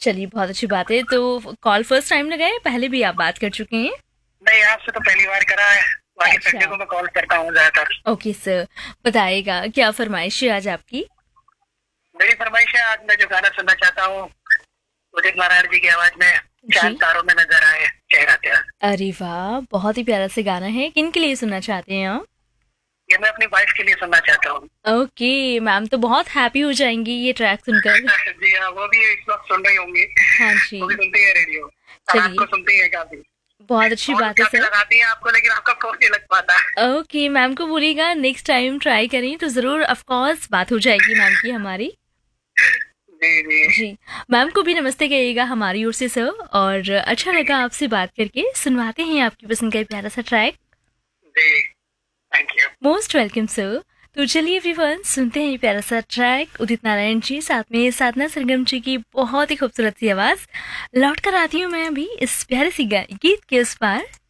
चलिए बहुत अच्छी बात है। तो कॉल फर्स्ट टाइम लगाए, पहले भी आप बात कर चुके हैं? नहीं, आपसे तो पहली बार करा है। बाकी संडे अच्छा। को मैं कॉल करता हूँ ज्यादातर। ओके सर, बताइएगा क्या फरमाइश है आज आपकी? मेरी फरमाइश है, आज मैं जो गाना सुनना चाहता हूँ उदित नारायण जी की आवाज में, चांद जी। तारों में नजर आए चेहरा तेरा। अरे वाह, बहुत ही प्यारा से गाना है। किन के लिए सुनना चाहते हैं आप? ये मैं अपनी वाइफ के लिए सुनना चाहता हूँ। ओके मैम, तो बहुत हैप्पी हो जाएंगी ये ट्रैक सुनकर। जी हाँ, वो भी इस वक्त सुन रही होंगी। हाँ वो भी जी। सुनती है रेडियो और चलिए, आपको सुनती है काफी। बहुत अच्छी फोन बात है काफी सर। लगाती है आपको, लेकिन आपका फोन नहीं लग पाता। ओके, मैम को बोलिएगा नेक्स्ट टाइम ट्राई करें तो ज़रूर ऑफ कोर्स बात हो जाएगी मैम की हमारी। जी जी जी। मैम को भी नमस्ते कहिएगा हमारी ओर से सर। और अच्छा लगा आपसे बात करके। सुनवाते हैं आपकी पसंद का एक प्यारा सा track. Ji. Thank you. Most welcome sir. तो चलिए एवरीवन, सुनते हैं ये प्यारा सा ट्रैक उदित नारायण जी साथ में साधना सरगम जी की बहुत ही खूबसूरत सी आवाज़। लौट कर आती हूँ मैं अभी इस प्यारे सी गीत के उस पार।